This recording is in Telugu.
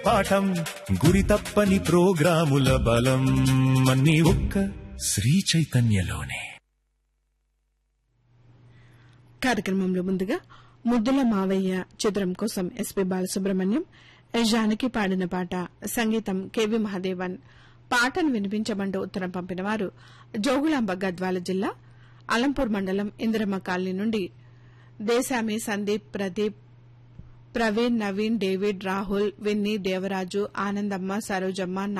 పాఠం గురి తప్పని ప్రోగ్రాముల బలం అన్ని ఒక్క శ్రీ చైతన్యలోనే. కార్యక్రమంలో ముందుగా ముద్దుల మావయ్య చిత్రం కోసం ఎస్పీ బాలసుబ్రహ్మణ్యం, జానకి పాడిన పాట, సంగీతం కెవి మహాదేవన్. పాటను వినిపించమంటూ ఉత్తరం పంపిన వారు జోగులాంబ గద్వాల జిల్లా అలంపూర్ మండలం ఇందిరమ్మ కాలనీ నుండి దేశామి, సందీప్, ప్రదీప్, ప్రవీణ్, నవీన్, డేవిడ్, రాహుల్, విన్నీ, దేవరాజు, ఆనందమ్మ, సరోజమ్మ,